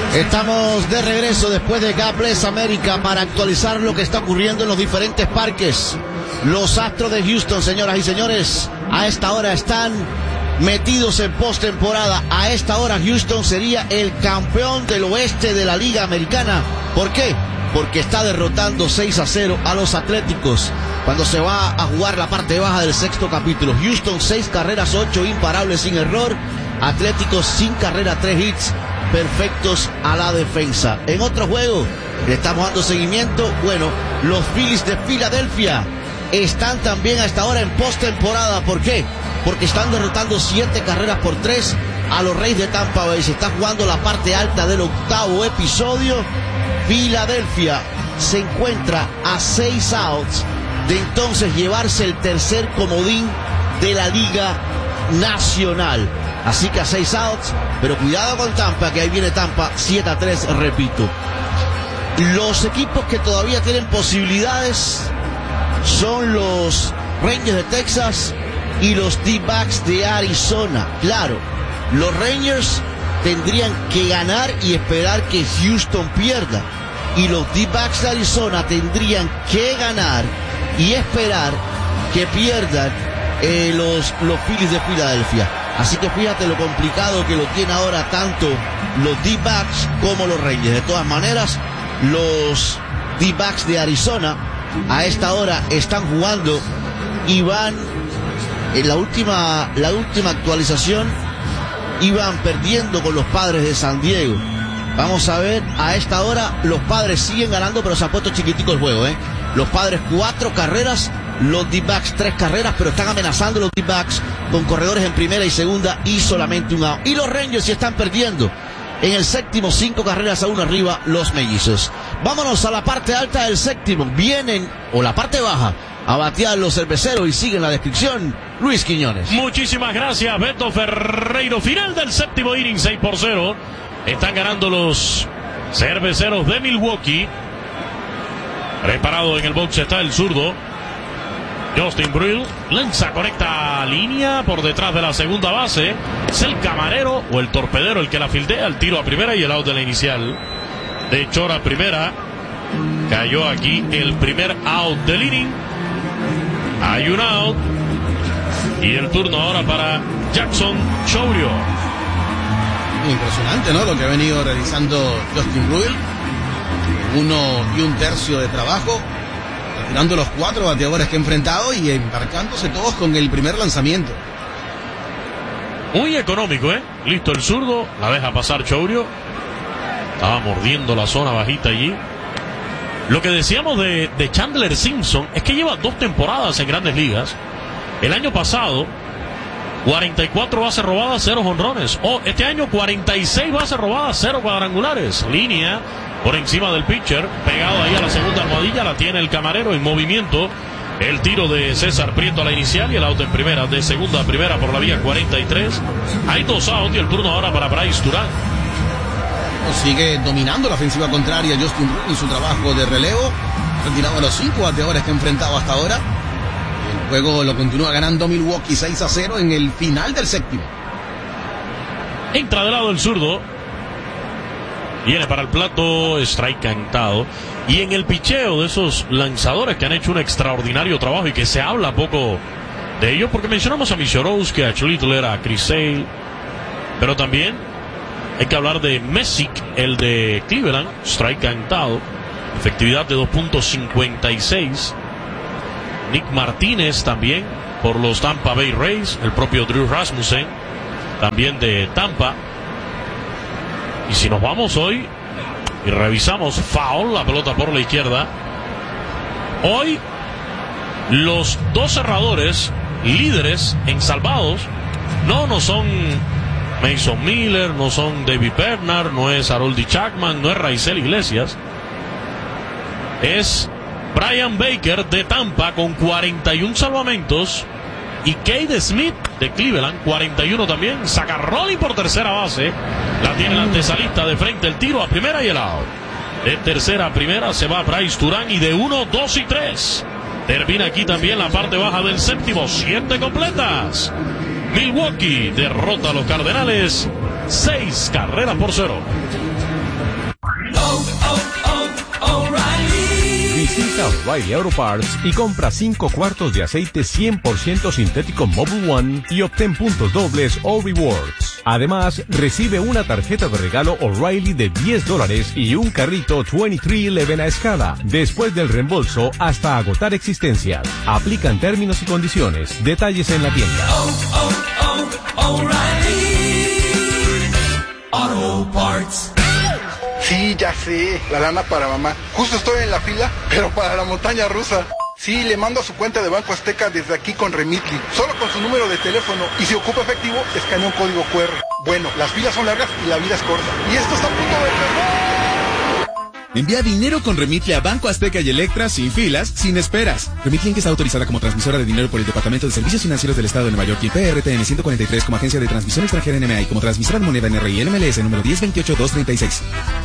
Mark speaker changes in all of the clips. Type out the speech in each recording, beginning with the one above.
Speaker 1: Estamos de regreso después de God Bless America para actualizar lo que está ocurriendo en los diferentes parques. Los Astros de Houston, señoras y señores, a esta hora están metidos en postemporada. A esta hora Houston sería el campeón del oeste de la Liga Americana. ¿Por qué? Porque está derrotando 6-0 a los Atléticos cuando se va a jugar la parte baja del sexto capítulo. Houston 6 carreras, 8 imparables sin error. Atléticos sin carrera, 3 hits perfectos a la defensa. En otro juego le estamos dando seguimiento. Bueno, los Phillies de Filadelfia están también a esta hora en postemporada. ¿Por qué? Porque están derrotando 7 carreras por 3 a los Reyes de Tampa Bay. Se está jugando la parte alta del octavo episodio. Filadelfia se encuentra a 6 outs de entonces llevarse el tercer comodín de la Liga Nacional. Así que a 6 outs, pero cuidado con Tampa, que ahí viene Tampa 7-3, repito. Los equipos que todavía tienen posibilidades son los Rangers de Texas y los D-backs de Arizona. Claro, los Rangers tendrían que ganar y esperar que Houston pierda. Y los D-backs de Arizona tendrían que ganar y esperar que pierdan los Phillies de Filadelfia. Así que fíjate lo complicado que lo tiene ahora tanto los D-backs como los Rangers. De todas maneras, los D-backs de Arizona a esta hora están jugando y van en la última actualización, iban perdiendo con los Padres de San Diego. Vamos a ver, a esta hora los Padres siguen ganando, pero se ha puesto chiquitico el juego, Los Padres 4 carreras, los D-backs 3 carreras, pero están amenazando los D-backs con corredores en primera y segunda y solamente un out. Y los Rangers sí están perdiendo. En el séptimo, 5 carreras a 1 arriba, los Mellizos. Vámonos a la parte alta del séptimo. Vienen, o la parte baja, a batear los cerveceros y siguen la descripción Luis Quiñones.
Speaker 2: Muchísimas gracias, Beto Ferreiro. Final del séptimo inning, 6-0. Están ganando los cerveceros de Milwaukee. Preparado en el box está el zurdo Justin Brill. Lanza, conecta línea por detrás de la segunda base. Es el camarero o el torpedero el que la fildea. El tiro a primera y el out de la inicial. De Chora a primera. Cayó aquí el primer out del inning. Hay un out. Y el turno ahora para Jackson Chourio.
Speaker 3: Impresionante, ¿no? Lo que ha venido realizando Justin Brill. 1 1/3 de trabajo, retirando los 4 bateadores que ha enfrentado y embarcándose todos con el primer lanzamiento.
Speaker 2: Muy económico, Listo el zurdo, la deja pasar Chourio. Estaba mordiendo la zona bajita allí. Lo que decíamos de Chandler Simpson es que lleva 2 temporadas en Grandes Ligas. El año pasado 44 bases robadas, 0 jonrones. Este año 46 bases robadas, 0 cuadrangulares. Línea por encima del pitcher, pegado ahí a la segunda almohadilla, la tiene el camarero en movimiento. El tiro de César Prieto a la inicial y el out en primera, de segunda a primera por la vía 43. Hay 2 outs y el turno ahora para Bryce Durán.
Speaker 3: Sigue dominando la ofensiva contraria Justin Brill en su trabajo de relevo. Retirado a los 5 bateadores que ha enfrentado hasta ahora. El juego lo continúa ganando Milwaukee 6-0 en el final del séptimo.
Speaker 2: Entra de lado el zurdo. Viene para el plato, strike cantado. Y en el picheo de esos lanzadores que han hecho un extraordinario trabajo y que se habla poco de ellos, porque mencionamos a Michorowski, a Schlittler, a Chris Sale, pero también hay que hablar de Messick, el de Cleveland, strike cantado, efectividad de 2.56. Nick Martínez también por los Tampa Bay Rays, el propio Drew Rasmussen también de Tampa. Y si nos vamos hoy y revisamos foul, la pelota por la izquierda, hoy los 2 cerradores líderes en salvados no son Mason Miller, no son David Bernard, no es Harold Chapman, no es Raisel Iglesias, es Brian Baker de Tampa con 41 salvamentos y Cade Smith de Cleveland 41 también. Saca Rolling por tercera base, la tiene el antesalista de frente, el tiro a primera y el out. De tercera a primera se va Bryce Durán y de 1, 2 y 3 termina aquí también la parte baja del séptimo. 7 completas. Milwaukee derrota a los Cardenales 6 carreras por 0.
Speaker 4: Visita O'Reilly Auto Parts y compra 5 cuartos de aceite 100% sintético Mobil One y obtén puntos dobles o rewards. Además, recibe una tarjeta de regalo O'Reilly de $10 y un carrito 2311 a escala. Después del reembolso, hasta agotar existencias. Aplican términos y condiciones. Detalles en la tienda.
Speaker 5: O'Reilly Auto Parts.
Speaker 6: Sí, ya sé, la lana para mamá. Justo estoy en la fila, pero para la montaña rusa. Sí, le mando a su cuenta de Banco Azteca desde aquí con Remitly, solo con su número de teléfono. Y si ocupa efectivo, escanea un código QR. Bueno, las filas son largas y la vida es corta. Y esto está a punto de empezar.
Speaker 7: Envía dinero con Remitly a Banco Azteca y Electra sin filas, sin esperas. Remitly Inc. está autorizada como transmisora de dinero por el Departamento de Servicios Financieros del Estado de Nueva York y PRTN 143 como agencia de transmisión extranjera NMA y como transmisora de moneda NRI NMLS número 1028236.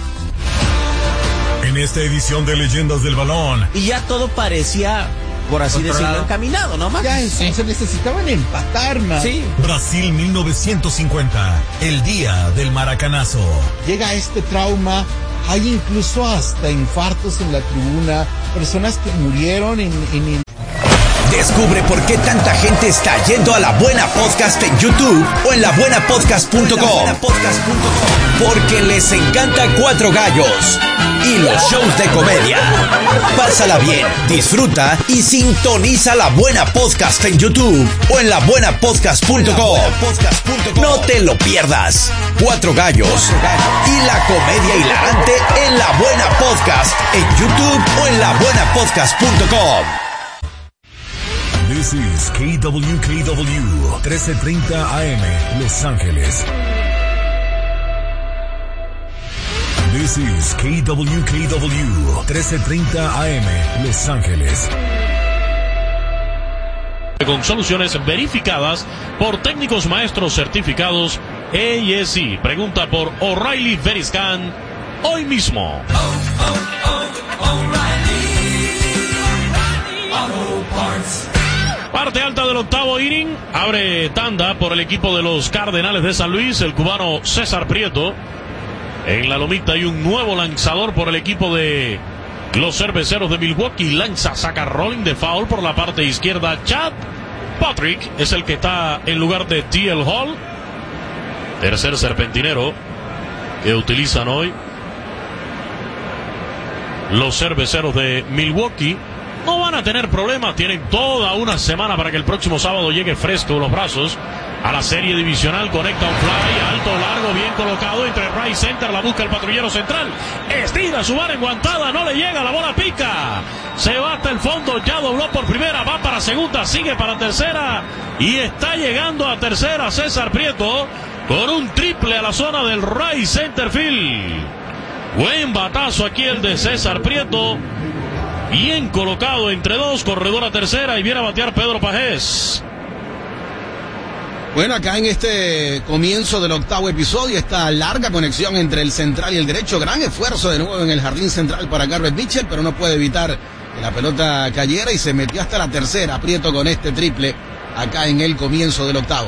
Speaker 8: En esta edición de Leyendas del Balón.
Speaker 9: Y ya todo parecía, por así decirlo, encaminado, ¿no, Max?
Speaker 3: Ya se necesitaban empatar, man.
Speaker 9: Sí.
Speaker 8: Brasil 1950, el día del maracanazo.
Speaker 3: Llega este trauma, hay incluso hasta infartos en la tribuna, personas que murieron en
Speaker 10: Descubre por qué tanta gente está yendo a La Buena Podcast en YouTube o en labuenapodcast.com. Porque les encanta Cuatro Gallos y los shows de comedia. Pásala bien, disfruta y sintoniza La Buena Podcast en YouTube o en labuenapodcast.com. No te lo pierdas. Cuatro Gallos y la comedia hilarante en La Buena Podcast en YouTube o en labuenapodcast.com.
Speaker 8: This is KWKW 1330 AM Los Ángeles. This is KWKW 1330 AM Los Ángeles.
Speaker 2: Con soluciones verificadas por técnicos maestros certificados ASE. Pregunta por O'Reilly Veriscan hoy mismo. Parte alta del octavo inning, abre tanda por el equipo de los Cardenales de San Luis, el cubano César Prieto. En la lomita hay un nuevo lanzador por el equipo de los Cerveceros de Milwaukee. Lanza, saca rolling de foul por la parte izquierda. Chad Patrick es el que está en lugar de T.L. Hall. Tercer serpentinero que utilizan hoy los Cerveceros de Milwaukee. No van a tener problemas, tienen toda una semana para que el próximo sábado llegue fresco en los brazos a la serie divisional. Conecta un fly, alto, largo, bien colocado entre right center, la busca el patrullero central, estira su vara enguantada, no le llega, la bola pica, se va hasta el fondo, ya dobló por primera, va para segunda, sigue para tercera y está llegando a tercera César Prieto con un triple a la zona del right center field. Buen batazo aquí el de César Prieto. Bien colocado entre dos, corredor a tercera y viene a batear Pedro Pajés.
Speaker 3: Bueno, acá en este comienzo del octavo episodio, esta larga conexión entre el central y el derecho, gran esfuerzo de nuevo en el jardín central para Garrett Mitchell, pero no puede evitar que la pelota cayera y se metió hasta la tercera. Prieto con este triple acá en el comienzo del octavo.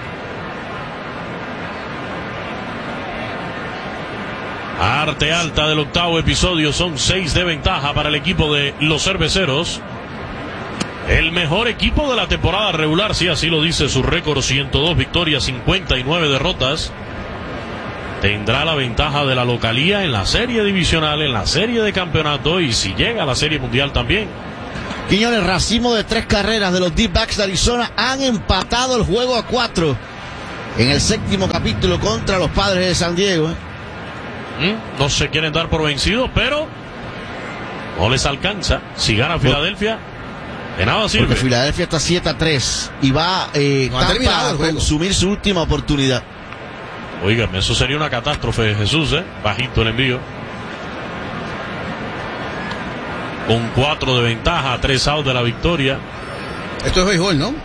Speaker 2: Parte alta del octavo episodio, son 6 de ventaja para el equipo de los Cerveceros. El mejor equipo de la temporada regular, si así lo dice su récord, 102 victorias, 59 derrotas. Tendrá la ventaja de la localía en la serie divisional, en la serie de campeonato y si llega a la serie mundial también.
Speaker 1: Quiñones, racimo de 3 carreras de los D-backs de Arizona han empatado el juego a 4 en el séptimo capítulo contra los Padres de San Diego.
Speaker 2: No se quieren dar por vencidos, pero no les alcanza. Si gana Filadelfia, de nada sirve.
Speaker 1: Porque Filadelfia está 7-3 y va a consumir su última oportunidad.
Speaker 2: Oigan, eso sería una catástrofe, Jesús, bajito el envío. Con 4 de ventaja, 3 outs de la victoria.
Speaker 3: Esto es béisbol, ¿no?